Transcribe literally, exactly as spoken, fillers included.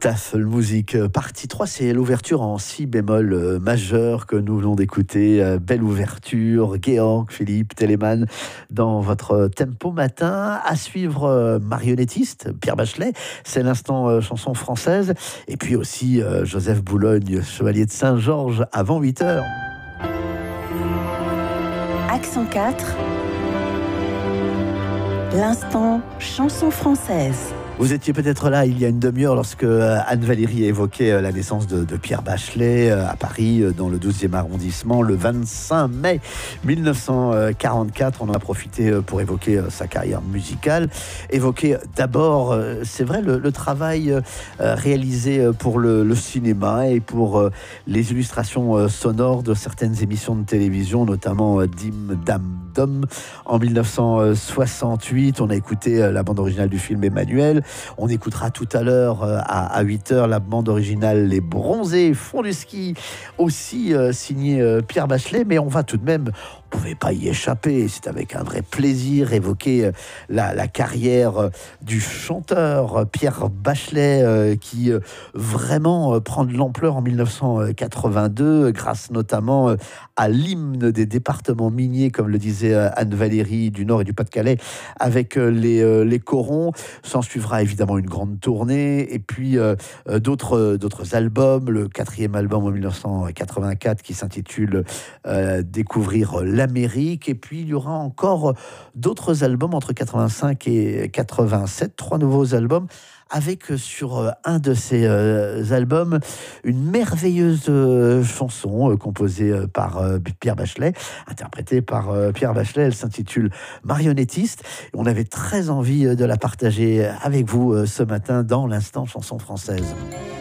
Tafelmusik, partie trois, c'est l'ouverture en si bémol euh, majeur que nous venons d'écouter. Euh, belle ouverture, Georg Philipp Telemann dans votre tempo matin. À suivre, euh, marionnettiste, Pierre Bachelet, c'est l'instant euh, chanson française. Et puis aussi euh, Joseph Boulogne, chevalier de Saint-Georges, avant huit heures. Accent quatre, l'instant chanson française. Vous étiez peut-être là il y a une demi-heure lorsque Anne Valérie évoquait la naissance de, de Pierre Bachelet à Paris, dans le douzième arrondissement, le vingt-cinq mai mille neuf cent quarante-quatre. On en a profité pour évoquer sa carrière musicale. Évoquer d'abord, c'est vrai, le, le travail réalisé pour le, le cinéma et pour les illustrations sonores de certaines émissions de télévision, notamment Dim Dam Dom en mille neuf cent soixante-huit. On a écouté la bande originale du film Emmanuel. On écoutera tout à l'heure à huit heures la bande originale Les Bronzés font du ski, aussi euh, signé euh, Pierre Bachelet. Mais on va tout de même, on ne pouvait pas y échapper, c'est avec un vrai plaisir évoquer euh, la, la carrière euh, du chanteur euh, Pierre Bachelet euh, qui euh, vraiment euh, prend de l'ampleur en mille neuf cent quatre-vingt-deux grâce notamment euh, à l'hymne des départements miniers, comme le disait euh, Anne Valérie, du Nord et du Pas-de-Calais, avec euh, les, euh, les corons. S'en suivra évidemment une grande tournée et puis euh, d'autres, d'autres albums. Le quatrième album en mille neuf cent quatre-vingt-quatre qui s'intitule euh, Découvrir l'Amérique. Et puis il y aura encore d'autres albums entre quatre-vingt-cinq et quatre-vingt-sept, trois nouveaux albums, avec sur un de ces euh, albums une merveilleuse euh, chanson euh, composée euh, par euh, Pierre Bachelet, interprétée par euh, Pierre Bachelet. Elle s'intitule Marionnettiste. On avait très envie de la partager avec vous euh, ce matin dans l'instant chanson française.